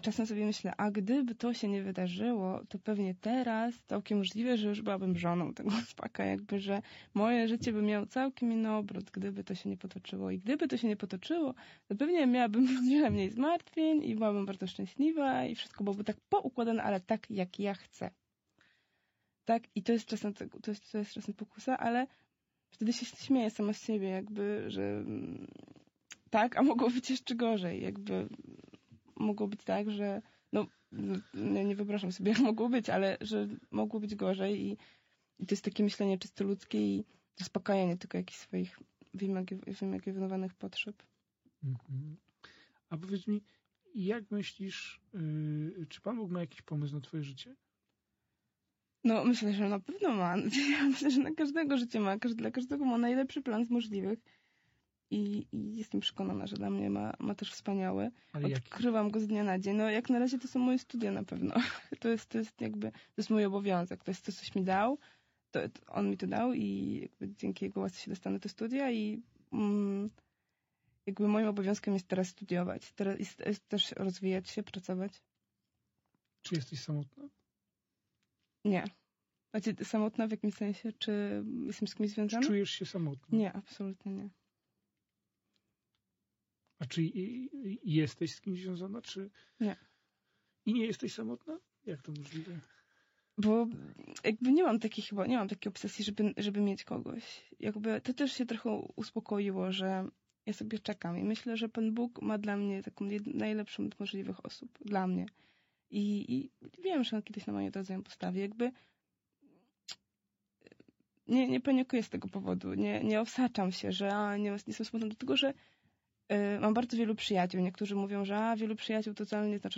czasem sobie myślę, a gdyby to się nie wydarzyło, to pewnie teraz całkiem możliwe, że już byłabym żoną tego chłopaka, jakby, że moje życie by miało całkiem inny obrót, gdyby to się nie potoczyło. I gdyby to się nie potoczyło, to pewnie miałabym wiele mniej zmartwień i byłabym bardzo szczęśliwa i wszystko byłoby tak poukładane, ale tak, jak ja chcę. Tak? I to jest czasem pokusa, ale wtedy się śmieję sama z siebie, jakby, że tak, a mogło być jeszcze gorzej, jakby mogło być tak, że nie wyobrażam sobie, jak mogło być, ale że mogło być gorzej i to jest takie myślenie czysto ludzkie i zaspokajanie tylko jakichś swoich wyimaginowanych potrzeb. Mhm. A powiedz mi, jak myślisz, czy Pan Bóg ma jakiś pomysł na twoje życie? No, myślę, że na pewno ma. Ja myślę, że na każdego życie ma. Dla każdego ma najlepszy plan z możliwych. I jestem przekonana, że dla mnie ma też wspaniały. Odkrywam go z dnia na dzień. No, jak na razie to są moje studia na pewno. To jest mój obowiązek. To jest to, coś mi dał. On mi to dał i jakby dzięki jego łasce się dostanę do studia i jakby moim obowiązkiem jest teraz studiować. Teraz jest też rozwijać się, pracować. Czy jesteś samotna? Nie. Znaczy, samotna w jakim sensie? Czy jestem z kimś związana? Czy czujesz się samotna? Nie, absolutnie nie. A czy jesteś z kimś związana, czy... Nie. I nie jesteś samotna? Jak to możliwe? Bo jakby nie mam takiej obsesji, żeby mieć kogoś. Jakby to też się trochę uspokoiło, że ja sobie czekam i myślę, że Pan Bóg ma dla mnie taką najlepszą z możliwych osób. Dla mnie. I wiem, że on kiedyś na mojej drodze ją postawi. Jakby nie panikuję z tego powodu. Nie osaczam się, że nie jestem smutna, dlatego że mam bardzo wielu przyjaciół. Niektórzy mówią, że wielu przyjaciół to wcale nie znaczy,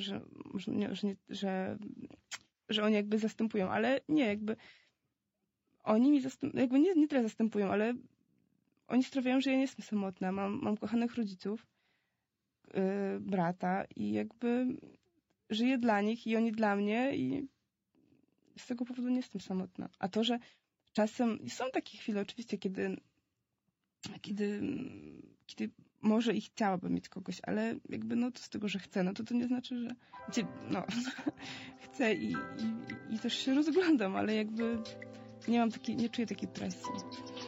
że oni jakby zastępują, ale nie, jakby oni mi jakby nie tyle zastępują, ale oni sprawiają, że ja nie jestem samotna. Mam kochanych rodziców, brata i jakby żyję dla nich i oni dla mnie i z tego powodu nie jestem samotna. A to, że czasem są takie chwile oczywiście, kiedy może i chciałabym mieć kogoś, ale jakby to z tego, że chcę, to nie znaczy, że chcę i też się rozglądam, ale jakby nie czuję takiej presji.